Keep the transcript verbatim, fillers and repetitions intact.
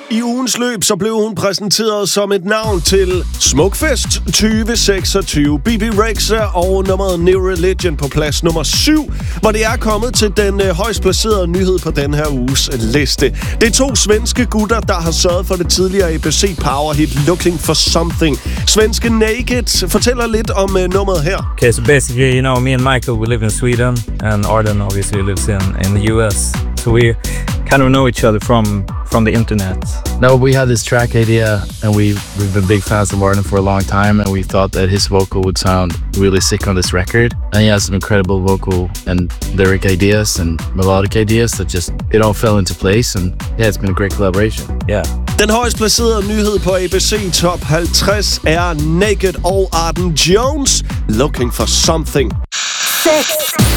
I ugens løb så blev hun præsenteret som et navn til Smukfest tyve seksogtyve. B B Rexha og nummeret New Religion på plads nummer syv, hvor det er kommet til den øh, højst placerede nyhed på den her uges liste. Det er to svenske gutter, der har sørget for det tidligere A B C Power hit Looking for Something. Svenske Naked fortæller lidt om øh, nummeret her. Okay, so basically, you know, me and Michael, we live in Sweden, and Arden obviously lives in, in the U S. So we kind of know each other from from the internet. No, we had this track idea, and we we've been big fans of Arden for a long time, and we thought that his vocal would sound really sick on this record. And he has some incredible vocal and lyric ideas and melodic ideas that just it all fell into place. And yeah, it's been a great collaboration. Yeah. Den højst placerede nyhed på A B C Top halvtreds er Naked og Arden Jones, Looking for Something. Six.